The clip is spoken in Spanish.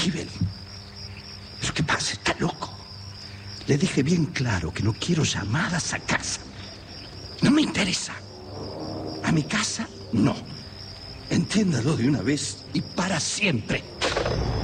Esquivel, ¿pero qué pasa? Está loco. Le dije bien claro que no quiero llamadas a casa. No me interesa. A mi casa, no. Entiéndalo de una vez y para siempre.